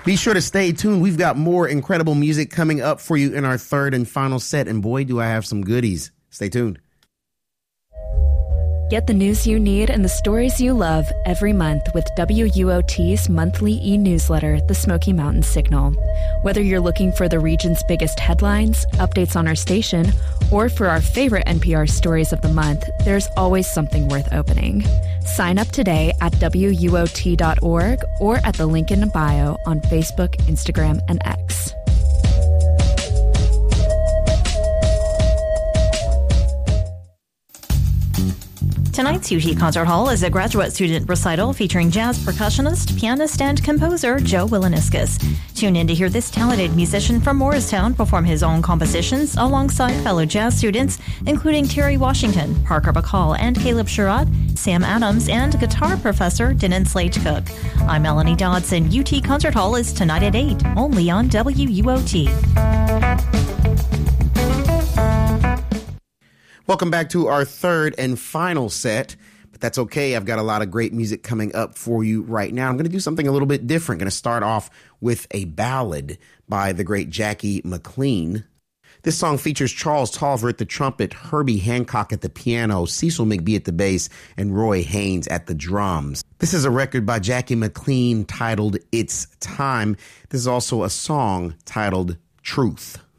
Be sure to stay tuned. We've got more incredible music coming up for you in our third and final set. And boy, do I have some goodies. Stay tuned. Get the news you need and the stories you love every month with WUOT's monthly e-newsletter, The Smoky Mountain Signal. Whether you're looking for the region's biggest headlines, updates on our station, or for our favorite NPR stories of the month, there's always something worth opening. Sign up today at WUOT.org or at the link in the bio on Facebook, Instagram, and X. Tonight's UT Concert Hall is a graduate student recital featuring jazz percussionist, pianist, and composer Joe Wilaniscus. Tune in to hear this talented musician from Morristown perform his own compositions alongside fellow jazz students, including Terry Washington, Parker Bacall, and Caleb Sherrod, Sam Adams, and guitar professor Denon Slade Cook. I'm Melanie Dodson. UT Concert Hall is tonight at 8, only on WUOT. Welcome back to our third and final set, but that's okay. I've got a lot of great music coming up for you right now. I'm going to do something a little bit different. I'm going to start off with a ballad by the great Jackie McLean. This song features Charles Tolliver at the trumpet, Herbie Hancock at the piano, Cecil McBee at the bass, and Roy Haynes at the drums. This is a record by Jackie McLean titled It's Time. This is also a song titled Truth.